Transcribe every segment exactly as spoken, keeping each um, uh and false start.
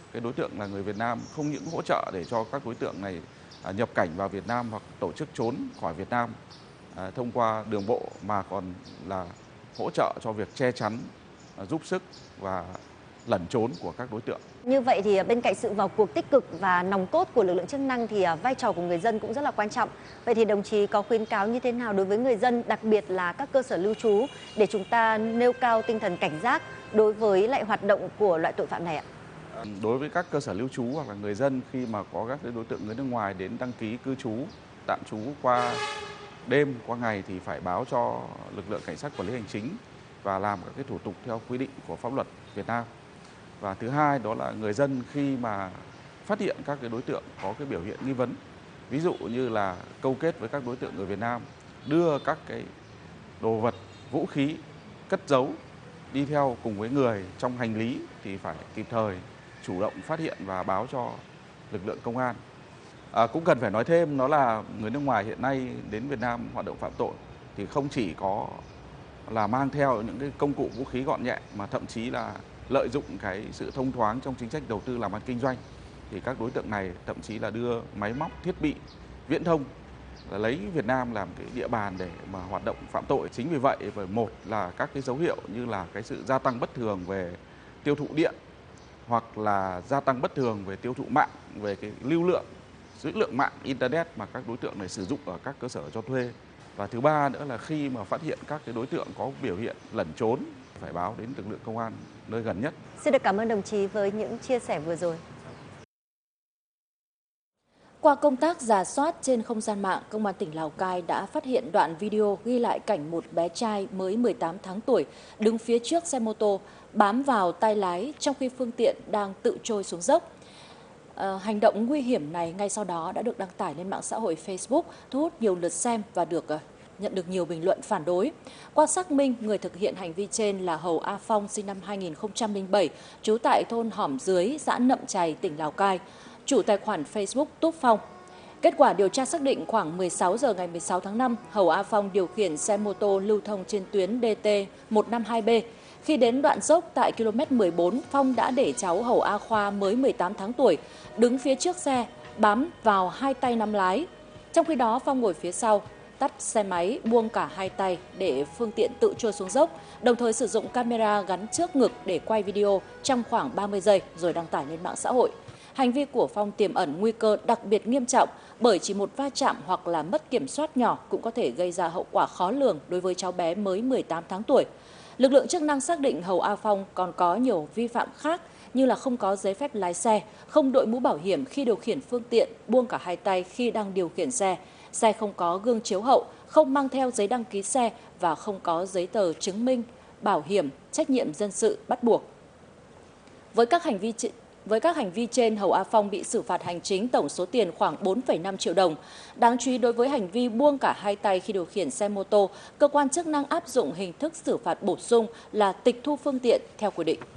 cái đối tượng là người Việt Nam không những hỗ trợ để cho các đối tượng này à, nhập cảnh vào Việt Nam hoặc tổ chức trốn khỏi Việt Nam à, thông qua đường bộ, mà còn là hỗ trợ cho việc che chắn, à, giúp sức và lẩn trốn của các đối tượng. Như vậy thì bên cạnh sự vào cuộc tích cực và nòng cốt của lực lượng chức năng thì à, vai trò của người dân cũng rất là quan trọng. Vậy thì đồng chí có khuyến cáo như thế nào đối với người dân, đặc biệt là các cơ sở lưu trú, để chúng ta nêu cao tinh thần cảnh giác đối với lại hoạt động của loại tội phạm này ạ? À, Đối với các cơ sở lưu trú hoặc là người dân, khi mà có các cái đối tượng người nước ngoài đến đăng ký cư trú, tạm trú qua đêm, qua ngày thì phải báo cho lực lượng cảnh sát quản lý hành chính và làm các cái thủ tục theo quy định của pháp luật Việt Nam. Và thứ hai đó là người dân khi mà phát hiện các cái đối tượng có cái biểu hiện nghi vấn, ví dụ như là câu kết với các đối tượng người Việt Nam, đưa các cái đồ vật, vũ khí cất giấu đi theo cùng với người trong hành lý thì phải kịp thời chủ động phát hiện và báo cho lực lượng công an. À, cũng cần phải nói thêm đó là người nước ngoài hiện nay đến Việt Nam hoạt động phạm tội thì không chỉ có là mang theo những cái công cụ vũ khí gọn nhẹ, mà thậm chí là lợi dụng cái sự thông thoáng trong chính sách đầu tư làm ăn kinh doanh, thì các đối tượng này thậm chí là đưa máy móc thiết bị viễn thông, là lấy Việt Nam làm cái địa bàn để mà hoạt động phạm tội. Chính vì vậy, với một là các cái dấu hiệu như là cái sự gia tăng bất thường về tiêu thụ điện, hoặc là gia tăng bất thường về tiêu thụ mạng, về cái lưu lượng dữ lượng mạng internet mà các đối tượng này sử dụng ở các cơ sở cho thuê. Và thứ ba nữa là khi mà phát hiện các cái đối tượng có biểu hiện lẩn trốn phải báo đến lực lượng công an nơi gần nhất. Xin được cảm ơn đồng chí với những chia sẻ vừa rồi. Qua công tác rà soát trên không gian mạng, Công an tỉnh Lào Cai đã phát hiện đoạn video ghi lại cảnh một bé trai mới mười tám tháng tuổi đứng phía trước xe mô tô, bám vào tay lái trong khi phương tiện đang tự trôi xuống dốc. À, hành động nguy hiểm này ngay sau đó đã được đăng tải lên mạng xã hội Facebook, thu hút nhiều lượt xem và được uh, nhận được nhiều bình luận phản đối. Qua xác minh, người thực hiện hành vi trên là Hầu A Phong, sinh năm hai nghìn không trăm lẻ bảy, trú tại thôn Hỏm Dưới, xã Nậm Chày, tỉnh Lào Cai, chủ tài khoản Facebook Túp Phong. Kết quả điều tra xác định khoảng mười sáu giờ ngày mười sáu tháng năm, Hầu A Phong điều khiển xe mô tô lưu thông trên tuyến D T một năm hai B. Khi đến đoạn dốc tại ki lô mét mười bốn, Phong đã để cháu Hầu A Khoa mới mười tám tháng tuổi đứng phía trước xe, bám vào hai tay nắm lái. Trong khi đó, Phong ngồi phía sau, tắt xe máy, buông cả hai tay để phương tiện tự trôi xuống dốc, đồng thời sử dụng camera gắn trước ngực để quay video trong khoảng ba mươi giây rồi đăng tải lên mạng xã hội. Hành vi của Phong tiềm ẩn nguy cơ đặc biệt nghiêm trọng, bởi chỉ một va chạm hoặc là mất kiểm soát nhỏ cũng có thể gây ra hậu quả khó lường đối với cháu bé mới mười tám tháng tuổi. Lực lượng chức năng xác định Hầu A Phong còn có nhiều vi phạm khác như là không có giấy phép lái xe, không đội mũ bảo hiểm khi điều khiển phương tiện, buông cả hai tay khi đang điều khiển xe, xe không có gương chiếu hậu, không mang theo giấy đăng ký xe và không có giấy tờ chứng minh bảo hiểm trách nhiệm dân sự bắt buộc. Với các hành vi Với các hành vi trên, Hầu A Phong bị xử phạt hành chính tổng số tiền khoảng bốn phẩy năm triệu đồng. Đáng chú ý, đối với hành vi buông cả hai tay khi điều khiển xe mô tô, cơ quan chức năng áp dụng hình thức xử phạt bổ sung là tịch thu phương tiện theo quy định.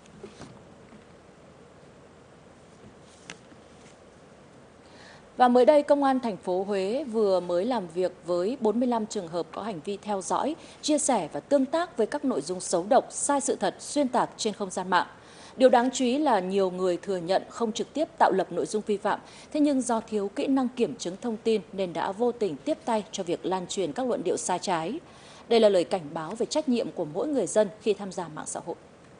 Và mới đây, Công an thành phố Huế vừa mới làm việc với bốn mươi lăm trường hợp có hành vi theo dõi, chia sẻ và tương tác với các nội dung xấu độc, sai sự thật, xuyên tạc trên không gian mạng. Điều đáng chú ý là nhiều người thừa nhận không trực tiếp tạo lập nội dung vi phạm, thế nhưng do thiếu kỹ năng kiểm chứng thông tin nên đã vô tình tiếp tay cho việc lan truyền các luận điệu sai trái. Đây là lời cảnh báo về trách nhiệm của mỗi người dân khi tham gia mạng xã hội.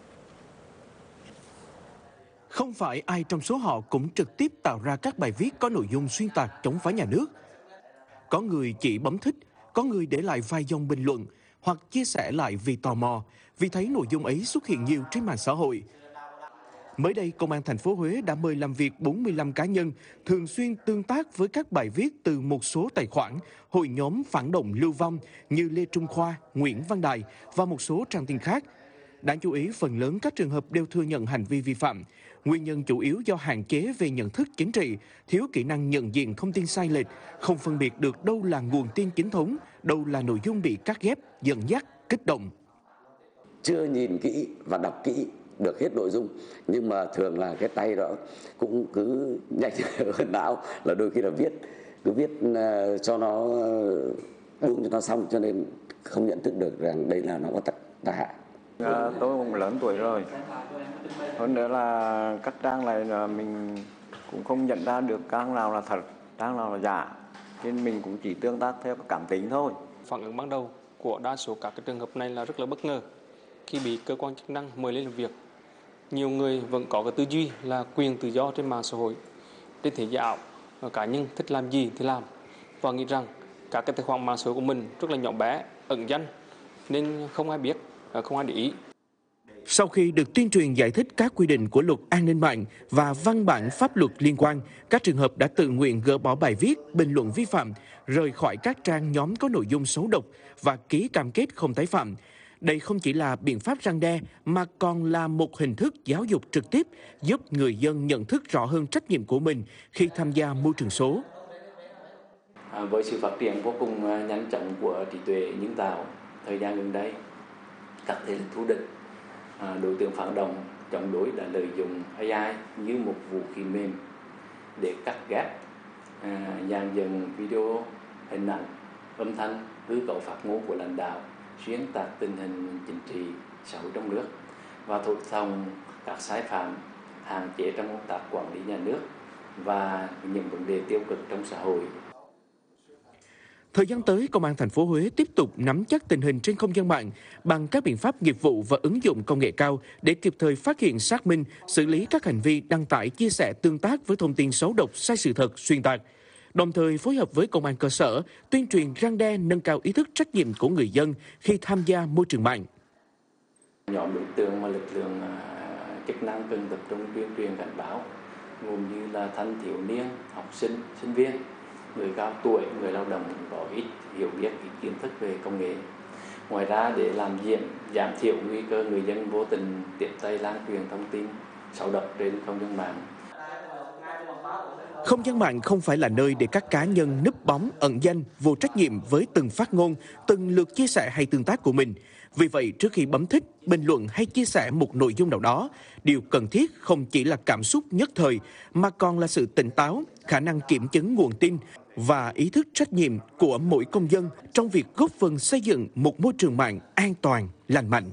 Không phải ai trong số họ cũng trực tiếp tạo ra các bài viết có nội dung xuyên tạc chống phá nhà nước. Có người chỉ bấm thích, có người để lại vài dòng bình luận hoặc chia sẻ lại vì tò mò, vì thấy nội dung ấy xuất hiện nhiều trên mạng xã hội. Mới đây, Công an thành phố Huế đã mời làm việc bốn mươi lăm cá nhân thường xuyên tương tác với các bài viết từ một số tài khoản, hội nhóm phản động lưu vong như Lê Trung Khoa, Nguyễn Văn Đài và một số trang tin khác. Đáng chú ý, phần lớn các trường hợp đều thừa nhận hành vi vi phạm. Nguyên nhân chủ yếu do hạn chế về nhận thức chính trị, thiếu kỹ năng nhận diện thông tin sai lệch, không phân biệt được đâu là nguồn tin chính thống, đâu là nội dung bị cắt ghép, dẫn dắt, kích động. Chưa nhìn kỹ và đọc kỹ được hết nội dung, nhưng mà thường là cái tay đó cũng cứ nhanh hơn não, là đôi khi là viết cứ viết cho nó buông cho nó xong, cho nên không nhận thức được rằng đây là nó có tác hại. À, tôi cũng lớn tuổi rồi. Hơn nữa là các trang này là mình cũng không nhận ra được trang nào là thật, trang nào là giả. Nên mình cũng chỉ tương tác theo cảm tính thôi. Phản ứng ban đầu của đa số các cái trường hợp này là rất là bất ngờ. Khi bị cơ quan chức năng mời lên làm việc, nhiều người vẫn có cái tư duy là quyền tự do trên mạng xã hội, trên thế giới ảo, cá nhân thích làm gì thì làm, và nghĩ rằng các cái tài khoản mạng xã hội của mình rất là nhỏ bé, ẩn danh nên không ai biết, không ai để ý. Sau khi được tuyên truyền giải thích các quy định của luật an ninh mạng và văn bản pháp luật liên quan, các trường hợp đã tự nguyện gỡ bỏ bài viết, bình luận vi phạm, rời khỏi các trang nhóm có nội dung xấu độc và ký cam kết không tái phạm. Đây không chỉ là biện pháp răn đe mà còn là một hình thức giáo dục trực tiếp giúp người dân nhận thức rõ hơn trách nhiệm của mình khi tham gia môi trường số. À, với sự phát triển vô cùng nhanh chóng của trí tuệ nhân tạo thời gian gần đây, các thế lực thù địch, à, đối tượng phản động chống đối đã lợi dụng a i như một vũ khí mềm để cắt ghép, à, dàn dựng video, hình ảnh, âm thanh, hư cấu phát ngôn của lãnh đạo, xuyên tạc tình hình chính trị xã hội trong nước và thổi phồng các sai phạm, hạn chế trong công tác quản lý nhà nước và những vấn đề tiêu cực trong xã hội. Thời gian tới, Công an thành phố Huế tiếp tục nắm chắc tình hình trên không gian mạng bằng các biện pháp nghiệp vụ và ứng dụng công nghệ cao để kịp thời phát hiện, xác minh, xử lý các hành vi đăng tải, chia sẻ, tương tác với thông tin xấu độc, sai sự thật, xuyên tạc. Đồng thời phối hợp với công an cơ sở, tuyên truyền răn đe, nâng cao ý thức trách nhiệm của người dân khi tham gia môi trường mạng. Nhóm đối tượng mà lực lượng chức năng cần tập trung tuyên truyền cảnh báo gồm như là thanh thiếu niên, học sinh, sinh viên, người cao tuổi, người lao động có ít hiểu biết, ít kiến thức về công nghệ. Ngoài ra, để làm diện giảm thiểu nguy cơ người dân vô tình tiếp tay lan truyền thông tin xấu độc trên không gian mạng. Không gian mạng không phải là nơi để các cá nhân núp bóng, ẩn danh, vô trách nhiệm với từng phát ngôn, từng lượt chia sẻ hay tương tác của mình. Vì vậy, trước khi bấm thích, bình luận hay chia sẻ một nội dung nào đó, điều cần thiết không chỉ là cảm xúc nhất thời, mà còn là sự tỉnh táo, khả năng kiểm chứng nguồn tin và ý thức trách nhiệm của mỗi công dân trong việc góp phần xây dựng một môi trường mạng an toàn, lành mạnh.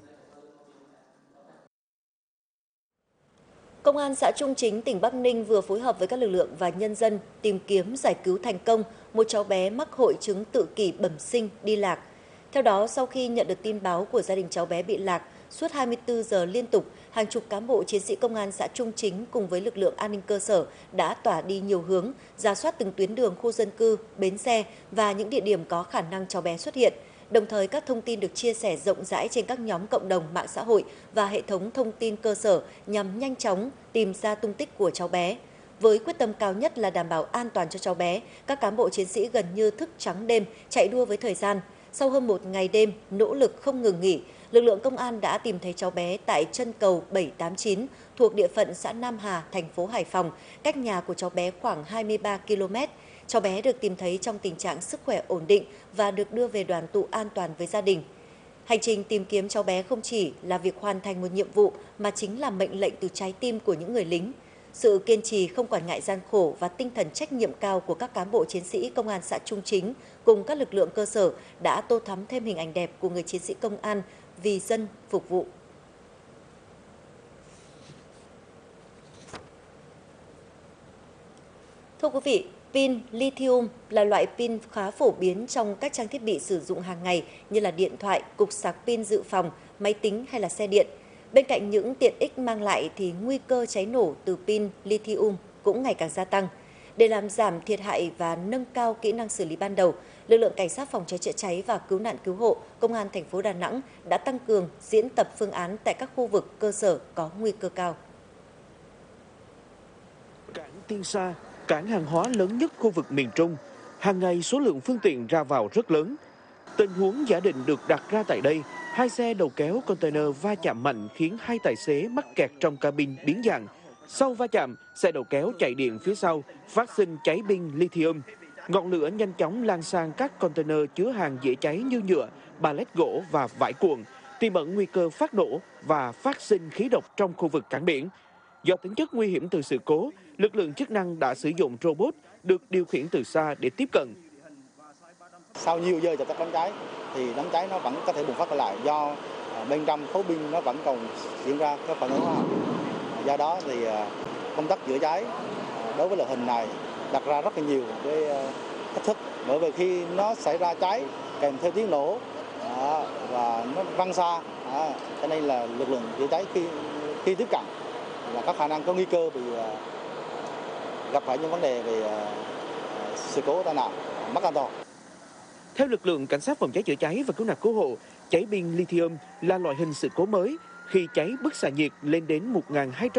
Công an xã Trung Chính, tỉnh Bắc Ninh vừa phối hợp với các lực lượng và nhân dân tìm kiếm giải cứu thành công một cháu bé mắc hội chứng tự kỷ bẩm sinh đi lạc. Theo đó, sau khi nhận được tin báo của gia đình cháu bé bị lạc, suốt hai mươi tư giờ liên tục, hàng chục cán bộ chiến sĩ công an xã Trung Chính cùng với lực lượng an ninh cơ sở đã tỏa đi nhiều hướng, rà soát từng tuyến đường, khu dân cư, bến xe và những địa điểm có khả năng cháu bé xuất hiện. Đồng thời, các thông tin được chia sẻ rộng rãi trên các nhóm cộng đồng mạng xã hội và hệ thống thông tin cơ sở nhằm nhanh chóng tìm ra tung tích của cháu bé. Với quyết tâm cao nhất là đảm bảo an toàn cho cháu bé, các cán bộ chiến sĩ gần như thức trắng đêm, chạy đua với thời gian. Sau hơn một ngày đêm nỗ lực không ngừng nghỉ, lực lượng công an đã tìm thấy cháu bé tại chân cầu bảy tám chín thuộc địa phận xã Nam Hà, thành phố Hải Phòng, cách nhà của cháu bé khoảng hai mươi ba ki lô mét. Cháu bé được tìm thấy trong tình trạng sức khỏe ổn định và được đưa về đoàn tụ an toàn với gia đình. Hành trình tìm kiếm cháu bé không chỉ là việc hoàn thành một nhiệm vụ mà chính là mệnh lệnh từ trái tim của những người lính. Sự kiên trì không quản ngại gian khổ và tinh thần trách nhiệm cao của các cán bộ chiến sĩ công an xã Trung Chính cùng các lực lượng cơ sở đã tô thắm thêm hình ảnh đẹp của người chiến sĩ công an vì dân phục vụ. Thưa quý vị, pin lithium là loại pin khá phổ biến trong các trang thiết bị sử dụng hàng ngày như là điện thoại, cục sạc pin dự phòng, máy tính hay là xe điện. Bên cạnh những tiện ích mang lại thì nguy cơ cháy nổ từ pin lithium cũng ngày càng gia tăng. Để làm giảm thiệt hại và nâng cao kỹ năng xử lý ban đầu, lực lượng cảnh sát phòng cháy chữa cháy và cứu nạn cứu hộ, công an thành phố Đà Nẵng đã tăng cường diễn tập phương án tại các khu vực cơ sở có nguy cơ cao. Cảng Tiên Sa, cảng hàng hóa lớn nhất khu vực miền Trung, hàng ngày số lượng phương tiện ra vào rất lớn. Tình huống giả định được đặt ra tại đây, hai xe đầu kéo container va chạm mạnh khiến hai tài xế mắc kẹt trong cabin biến dạng. Sau va chạm, xe đầu kéo chạy điện phía sau, phát sinh cháy pin lithium. Ngọn lửa nhanh chóng lan sang các container chứa hàng dễ cháy như nhựa, pallet gỗ và vải cuộn, tiềm ẩn nguy cơ phát nổ và phát sinh khí độc trong khu vực cảng biển. Do tính chất nguy hiểm từ sự cố, lực lượng chức năng đã sử dụng robot được điều khiển từ xa để tiếp cận. Sau nhiều giờ dập tắt đám cháy thì đám cháy nó vẫn có thể bùng phát lại do bên trong khối pin nó vẫn còn diễn ra các phản ứng hóa học. Do đó thì công tác chữa cháy đối với loại hình này đặt ra rất là nhiều cái thách thức, bởi vì khi nó xảy ra cháy kèm theo tiếng nổ và nó văng xa, cho nên là lực lượng chữa cháy khi khi tiếp cận là có khả năng có nguy cơ bị gặp phải những vấn đề về sự cố tai nạn, mất an toàn. Theo lực lượng cảnh sát phòng cháy chữa cháy và cứu nạn cứu hộ, cháy pin lithium là loại hình sự cố mới khi cháy bức xạ nhiệt lên đến một nghìn hai trăm